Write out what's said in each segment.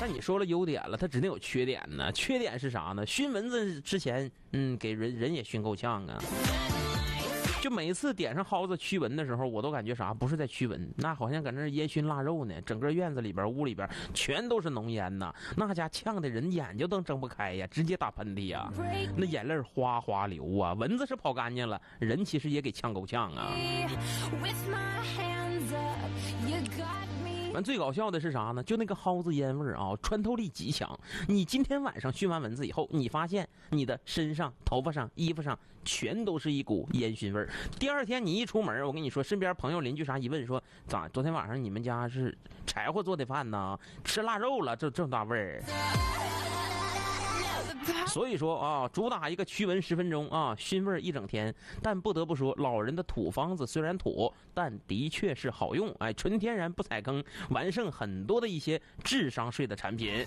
那你说了优点了，它指定有缺点呢。缺点是啥呢？熏蚊子之前，给人也熏够呛啊。就每次点上蒿子驱蚊的时候，我都感觉啥不是在驱蚊，那好像搁那烟熏腊肉呢。整个院子里边、屋里边全都是浓烟呐，那家呛的人眼睛都睁不开呀，直接打喷嚏呀，那眼泪哗哗流啊。蚊子是跑干净了，人其实也给呛够呛啊。完最搞笑的是啥呢？就那个蒿子烟味啊，穿透力极强。你今天晚上熏完蚊子以后，你发现你的身上、头发上、衣服上全都是一股烟熏味。第二天你一出门，我跟你说，身边朋友邻居啥一问说，咋昨天晚上你们家是柴火做的饭呢？吃腊肉了，这么大味儿。所以说啊，主打一个驱蚊10分钟啊，熏味一整天。但不得不说，老人的土方子虽然土，但的确是好用，哎，纯天然不踩坑，完胜很多的一些智商税的产品。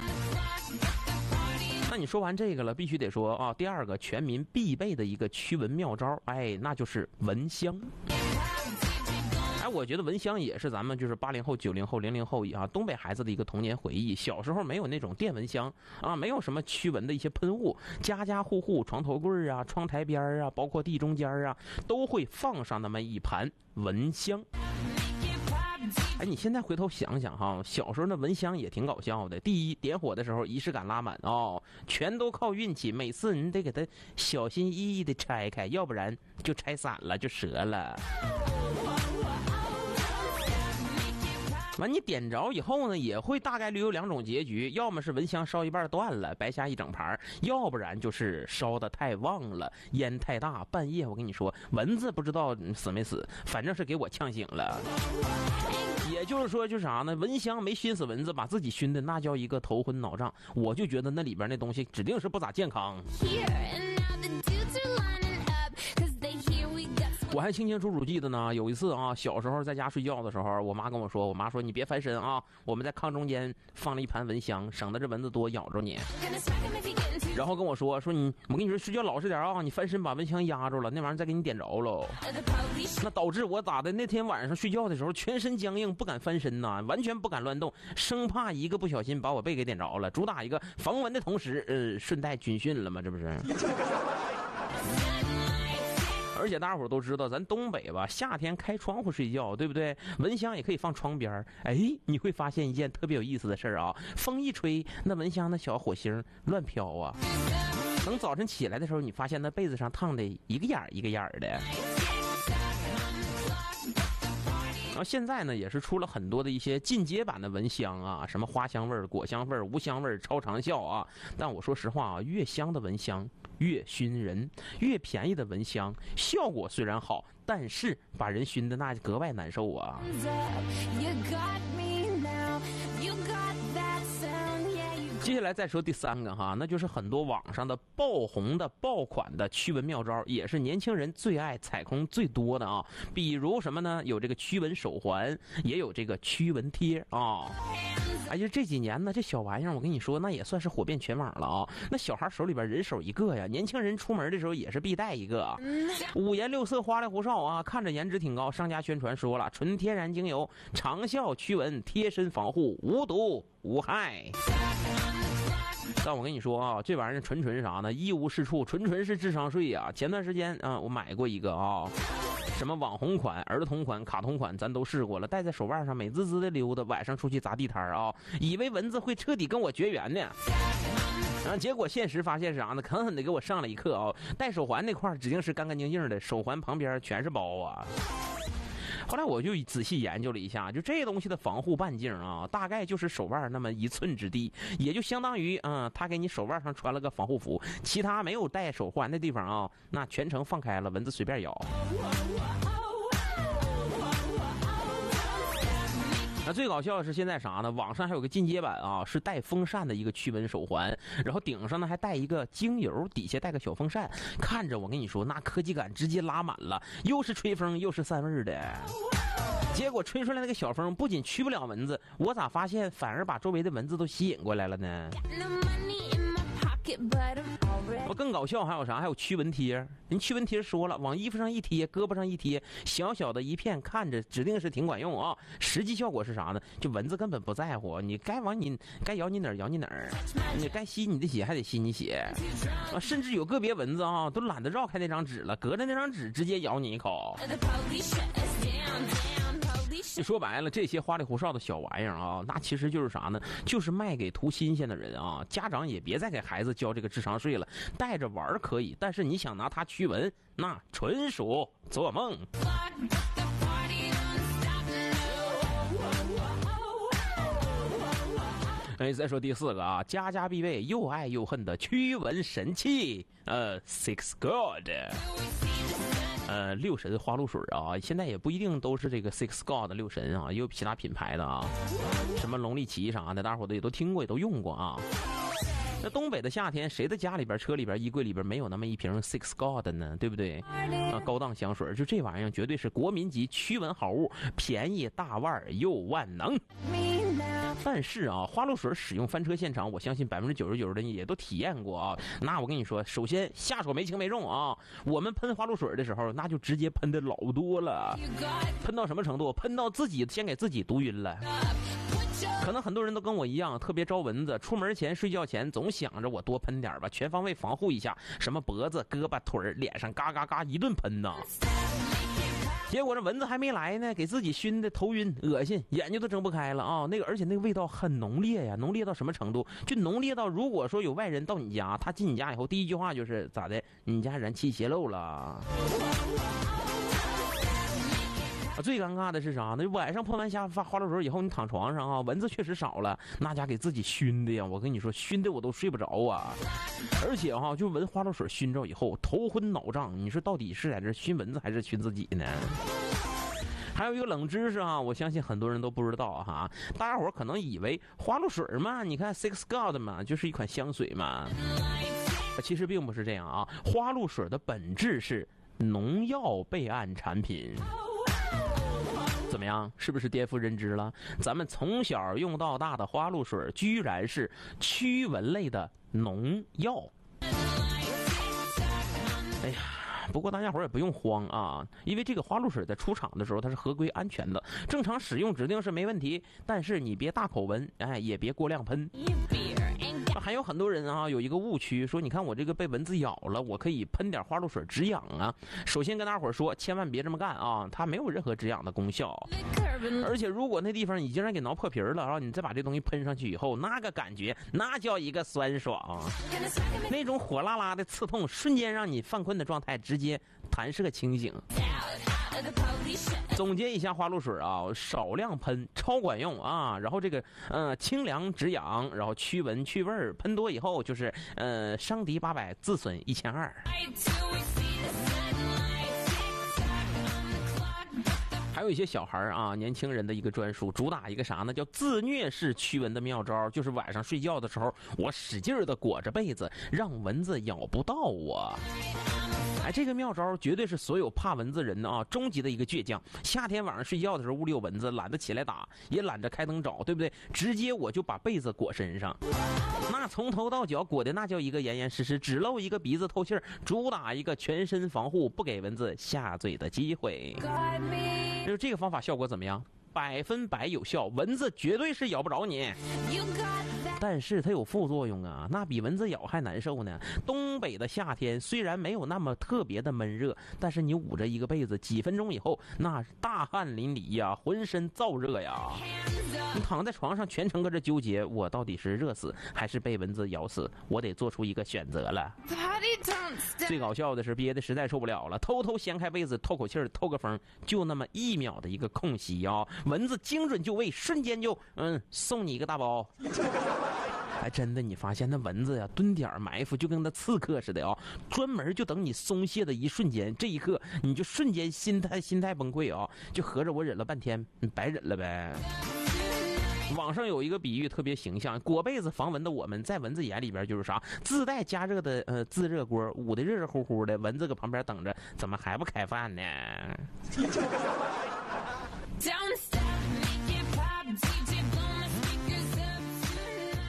那你说完这个了，必须得说啊，第二个全民必备的一个驱蚊妙招，哎，那就是蚊香。哎，我觉得蚊香也是咱们就是80后、90后、00后啊，东北孩子的一个童年回忆。小时候没有那种电蚊香啊，没有什么驱蚊的一些喷雾，家家户户床头柜啊、窗台边啊，包括地中间啊，都会放上那么一盘蚊香。哎，你现在回头想想哈，小时候那蚊香也挺搞笑的。第一，点火的时候仪式感拉满哦，全都靠运气，每次你得给它小心翼翼的拆开，要不然就拆散了，就折了。完你点着以后呢，也会大概率有2种结局，要么是蚊香烧一半断了，白瞎一整盘，要不然就是烧得太旺了，烟太大，半夜我跟你说，蚊子不知道死没死，反正是给我呛醒了。也就是说，就是啥呢？蚊香没熏死蚊子，把自己熏的那叫一个头昏脑胀，我就觉得那里边那东西指定是不咋健康。我还清清楚楚记得呢，有一次啊，小时候在家睡觉的时候，我妈跟我说，你别翻身啊，我们在炕中间放了一盘蚊香，省得这蚊子多咬着你。然后跟我说我跟你说睡觉老实点啊，你翻身把蚊香压着了，那玩意儿再给你点着喽。那导致我咋的？那天晚上睡觉的时候全身僵硬，不敢翻身呐，完全不敢乱动，生怕一个不小心把我背给点着了。主打一个防蚊的同时，顺带军训了吗？这不是？而且大伙都知道，咱东北吧，夏天开窗户睡觉，对不对？蚊香也可以放窗边。哎，你会发现一件特别有意思的事啊，风一吹，那蚊香的小火星乱飘啊。等早晨起来的时候，你发现那被子上烫的一个眼儿一个眼儿的。然后现在呢，也是出了很多的一些进阶版的蚊香啊，什么花香味、果香味、无香味、超长效啊。但我说实话啊，越香的蚊香越熏人，越便宜的蚊香效果虽然好，但是把人熏的那格外难受啊。接下来再说第3个哈，那就是很多网上的爆红的爆款的驱蚊妙招，也是年轻人最爱踩空最多的啊。比如什么呢？有这个驱蚊手环，也有这个驱蚊贴啊。哎呀，这几年呢，这小玩意儿我跟你说，那也算是火遍全网了啊。那小孩手里边人手一个呀，年轻人出门的时候也是必带一个。5颜6色花里胡哨啊，看着颜值挺高。商家宣传说了，纯天然精油，长效驱蚊，贴身防护，无毒无害。但我跟你说啊，这玩意儿纯啥呢？一无是处，纯是智商税呀。前段时间我买过一个啊，什么网红款、儿童款、卡通款，咱都试过了，戴在手腕上美滋滋的溜达，晚上出去砸地摊啊，以为蚊子会彻底跟我绝缘呢。结果现实发现是啥呢？狠狠的给我上了一课啊！戴手环那块指定是干干净净的，手环旁边全是包啊。后来我就仔细研究了一下，就这东西的防护半径啊，大概就是手腕那么1寸之地，也就相当于他给你手腕上穿了个防护服，其他没有戴手环的地方啊，那全程放开了，蚊子随便咬。那最搞笑的是现在啥呢？网上还有个进阶版啊，是带风扇的一个驱蚊手环，然后顶上呢还带一个精油，底下带个小风扇，看着我跟你说，那科技感直接拉满了，又是吹风又是散味的。结果吹出来那个小风不仅驱不了蚊子，我咋发现反而把周围的蚊子都吸引过来了呢？ 我更搞笑还有啥？还有驱蚊贴。人驱蚊贴说了，往衣服上一贴，胳膊上一贴，小小的一片，看着指定是挺管用啊。实际效果是啥呢？就蚊子根本不在乎，你该咬你哪儿咬你哪儿，你该吸你的血还得吸你血啊。甚至有个别蚊子啊，都懒得绕开那张纸了，隔着那张纸直接咬你一口。就说白了，这些花里胡哨的小玩意儿啊，那其实就是啥呢？就是卖给图新鲜的人啊。家长也别再给孩子交这个智商税了，带着玩可以，但是你想拿它驱蚊，那纯属做梦。再说第4个啊，家家必备又爱又恨的驱蚊神器，Six God。六神花露水啊，现在也不一定都是这个 Six God 六神啊，也有其他品牌的啊，什么龙力奇啥的，大伙都也都听过，也都用过啊。那东北的夏天，谁的家里边、车里边、衣柜里边没有那么一瓶 Six God 呢？对不对？高档香水，就这玩意儿绝对是国民级驱蚊好物，便宜大腕又万能。但是啊，花露水使用翻车现场，我相信99%的人也都体验过啊。那我跟你说，首先下手没轻没重啊。我们喷花露水的时候，那就直接喷的老多了，喷到什么程度？喷到自己先给自己毒晕了。可能很多人都跟我一样，特别招蚊子，出门前、睡觉前总想着我多喷点吧，全方位防护一下，什么脖子、胳膊、腿、脸上嘎嘎嘎一顿喷呐。结果这蚊子还没来呢，给自己熏的头晕、恶心，眼睛都睁不开了啊！而且那个味道很浓烈呀，浓烈到什么程度？就浓烈到，如果说有外人到你家，他进你家以后，第一句话就是咋的？你家燃气泄漏了。最尴尬的是啥呢？晚上喷完花露水以后，你躺床上啊，蚊子确实少了，那家给自己熏的呀！我跟你说，熏的我都睡不着啊！而且哈，就闻花露水熏着以后，头昏脑胀，你说到底是在这熏蚊子还是熏自己呢？还有一个冷知识啊，我相信很多人都不知道哈，大家伙可能以为花露水嘛，你看 Six God 嘛，就是一款香水嘛，其实并不是这样啊，花露水的本质是农药备案产品。怎么样？是不是颠覆认知了？咱们从小用到大的花露水，居然是驱蚊类的农药。哎呀！不过大家伙也不用慌啊，因为这个花露水在出厂的时候它是合规安全的，正常使用指定是没问题，但是你别大口闻，也别过量喷。还有很多人啊，有一个误区，说你看我这个被蚊子咬了，我可以喷点花露水止痒啊。首先跟大伙说，千万别这么干啊，它没有任何止痒的功效。而且如果那地方已经让给挠破皮了，然后你再把这东西喷上去以后，那个感觉那叫一个酸爽，那种火辣辣的刺痛，瞬间让你犯困的状态直接弹射清醒。总结一下花露水啊，少量喷超管用啊，然后这个清凉止痒，然后驱蚊去味儿，喷多以后就是伤敌800，自损1200。还有一些小孩啊，年轻人的一个专属，主打一个啥呢？叫自虐式驱蚊的妙招，就是晚上睡觉的时候，我使劲的裹着被子，让蚊子咬不到我。这个妙招绝对是所有怕蚊子人的啊终极的一个倔强。夏天晚上睡觉的时候，屋里有蚊子，懒得起来打，也懒得开灯找，对不对？直接我就把被子裹身上，那从头到脚裹的那叫一个严严实实，只露一个鼻子透气儿，主打一个全身防护，不给蚊子下嘴的机会。就这个方法效果怎么样？100%有效，蚊子绝对是咬不着你。但是它有副作用啊，那比蚊子咬还难受呢。东北的夏天虽然没有那么特别的闷热，但是你捂着一个被子，几分钟以后，那大汗淋漓呀，浑身燥热呀。你躺在床上全程搁这纠结，我到底是热死还是被蚊子咬死？我得做出一个选择了。最搞笑的是憋得实在受不了了，偷偷掀开被子透口气儿，透个风，就那么1秒的一个空隙啊，蚊子精准就位，瞬间就送你一个大包。还真的，你发现那蚊子呀，蹲点埋伏，就跟那刺客似的啊，专门就等你松懈的一瞬间，这一刻你就瞬间心态崩溃啊，就合着我忍了半天，白忍了呗。网上有一个比喻特别形象，裹被子防蚊的我们，在蚊子眼里边就是啥，自带加热的自热锅，捂得热热乎乎的，蚊子搁旁边等着，怎么还不开饭呢？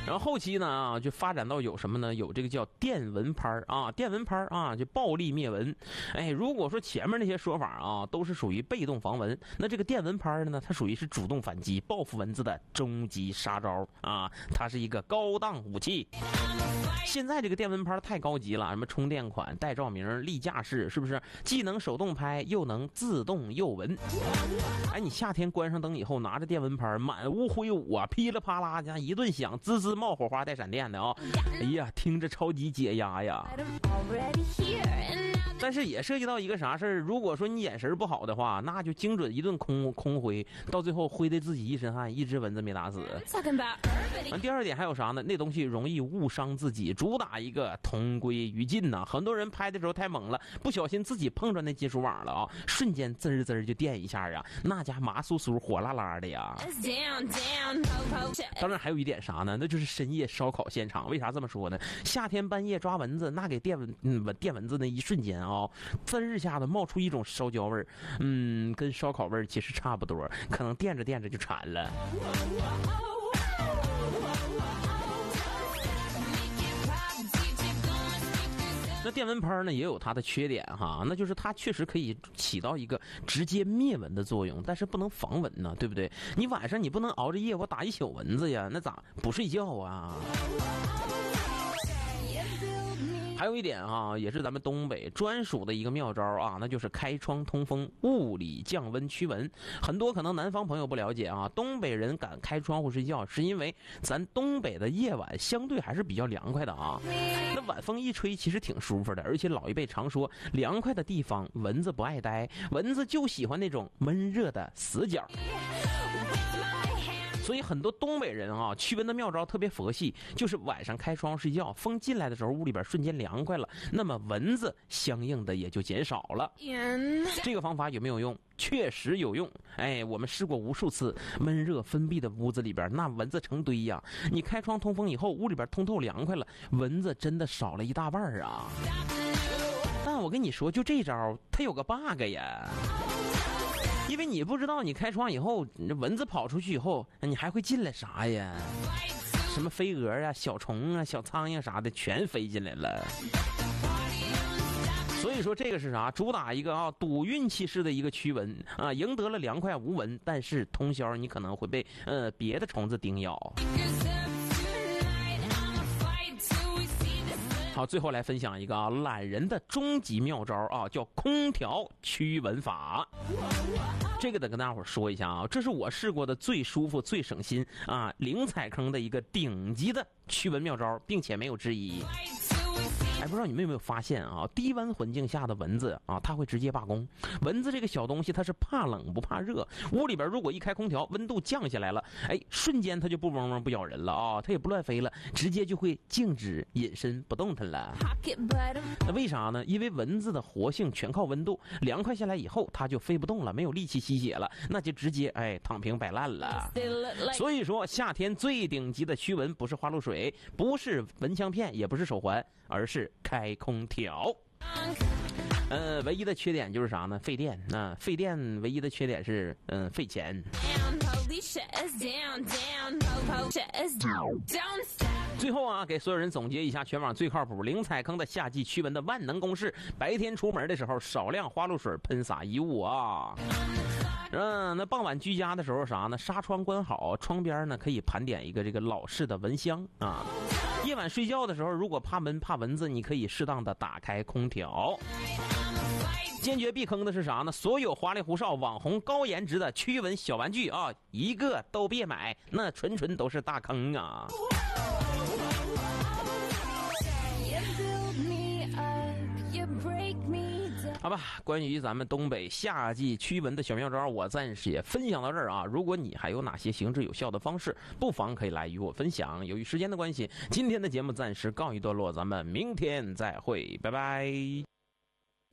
然后后期呢就发展到有什么呢？有这个叫电蚊拍啊，电蚊拍啊，就暴力灭蚊。哎，如果说前面那些说法啊都是属于被动防蚊，那这个电蚊拍呢，它属于是主动反击、报复蚊子的终极杀招啊，它是一个高档武器。现在这个电蚊拍太高级了，什么充电款、带照明、立架式，是不是？既能手动拍，又能自动诱蚊。哎，你夏天关上灯以后，拿着电蚊拍满屋挥舞啊，噼里啪啦这一顿响，滋滋冒火花带闪电的啊！哎呀，听着超级解压呀。但是也涉及到一个啥事儿，如果说你眼神不好的话，那就精准一顿空挥，到最后挥得自己一身汗，一只蚊子没打死。第二点还有啥呢？那东西容易误伤自己，主打一个同归于尽呐。很多人拍的时候太猛了，不小心自己碰着那金属网了啊，瞬间滋滋就电一下啊，那家麻酥酥火辣辣的呀。当然还有一点啥呢？那就是深夜烧烤现场。为啥这么说呢？夏天半夜抓蚊子，那给电蚊子那一瞬间啊，滋儿下的冒出一种烧焦味儿，跟烧烤味儿其实差不多，可能电着电着就馋了。那电蚊拍呢也有它的缺点哈，那就是它确实可以起到一个直接灭蚊的作用，但是不能防蚊呢，对不对？你晚上你不能熬着夜我打一宿蚊子呀，那咋不睡觉啊？还有一点啊，也是咱们东北专属的一个妙招啊，那就是开窗通风，物理降温驱蚊。很多可能南方朋友不了解啊，东北人敢开窗户睡觉，是因为咱东北的夜晚相对还是比较凉快的啊。那晚风一吹，其实挺舒服的，而且老一辈常说，凉快的地方蚊子不爱待，蚊子就喜欢那种闷热的死角。所以很多东北人啊，驱蚊的妙招特别佛系，就是晚上开窗睡觉，风进来的时候屋里边瞬间凉快了，那么蚊子相应的也就减少了。这个方法有没有用？确实有用。哎，我们试过无数次，闷热封闭的屋子里边那蚊子成堆呀，你开窗通风以后，屋里边通透凉快了，蚊子真的少了一大半啊。但我跟你说，就这招它有个 bug 呀，因为你不知道你开窗以后，蚊子跑出去以后，你还会进来啥呀？什么飞蛾啊、小虫啊、小苍蝇啥的，全飞进来了。所以说这个是啥？主打一个赌运气式的一个驱蚊啊，赢得了凉快无蚊，但是通宵你可能会被别的虫子叮咬。好，最后来分享一个懒人的终极妙招啊，叫空调驱蚊法。这个得跟大伙说一下啊，这是我试过的最舒服、最省心啊，零踩坑的一个顶级的驱蚊妙招，并且没有之一。哎，不知道你们有没有发现啊？低温环境下的蚊子啊，它会直接罢工。蚊子这个小东西，它是怕冷不怕热。屋里边如果一开空调，温度降下来了，哎，瞬间它就不嗡嗡不咬人了啊，它也不乱飞了，直接就会静止隐身不动弹了。那为啥呢？因为蚊子的活性全靠温度，凉快下来以后，它就飞不动了，没有力气吸血了，那就直接躺平摆烂了。所以说，夏天最顶级的驱蚊不是花露水，不是蚊香片，也不是手环，而是开空调。唯一的缺点就是啥呢？费电。费电唯一的缺点是费钱。最后啊，给所有人总结一下全网最靠谱零踩坑的夏季驱蚊的万能公式：白天出门的时候少量花露水喷洒衣物啊。那傍晚居家的时候啥呢？纱窗关好，窗边呢可以盘点一个这个老式的蚊香啊。夜晚睡觉的时候，如果怕闷怕蚊子，你可以适当的打开空调。坚决避坑的是啥呢？所有花里胡哨、网红高颜值的驱蚊小玩具啊，一个都别买，那纯都是大坑啊。好吧，关于咱们东北夏季驱蚊的小妙招，我暂时也分享到这儿啊。如果你还有哪些行之有效的方式，不妨可以来与我分享。由于时间的关系，今天的节目暂时告一段落，咱们明天再会，拜拜。